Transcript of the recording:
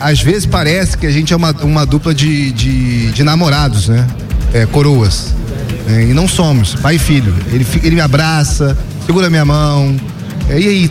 às vezes parece que a gente é uma dupla de namorados, né? Coroas. E não somos, pai e filho. Ele me abraça, segura minha mão. E aí,